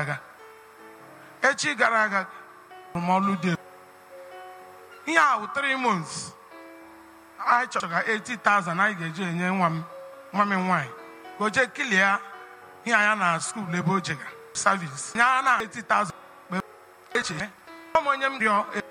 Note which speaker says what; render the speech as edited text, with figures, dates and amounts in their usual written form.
Speaker 1: aga echi gara aga ọlụ dị ihe ahụ 3 months anyị chọrọ 80,000 anyị ga-eji enye nwa m nwaanyị ka o jee kilia ihe anya na skuul ebe o jega service nye na 80,000 echi onye m rịọ